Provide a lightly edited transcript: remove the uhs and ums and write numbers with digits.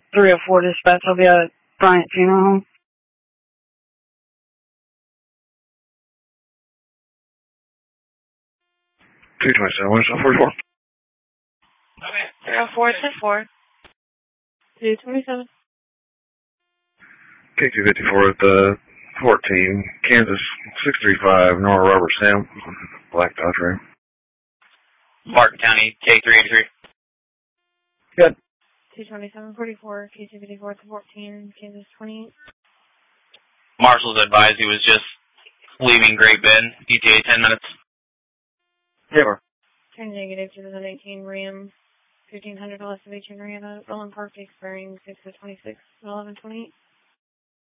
304 dispatch. I'll be at Bryant Funeral Home. 227, 144. Okay. 0424. 227. K254 at the 14, Kansas 635, Nora Robert Sam, Black Dodge Ram. Martin County, K383. Good. 22744, K254 at the 14, Kansas 28. Marshals advised he was just leaving Great Bend, ETA 10 minutes. Yeah. Turn negative 2018 Ram 1500 west of H. Henrietta, Roland Park, expiring 6 of 26, 1128.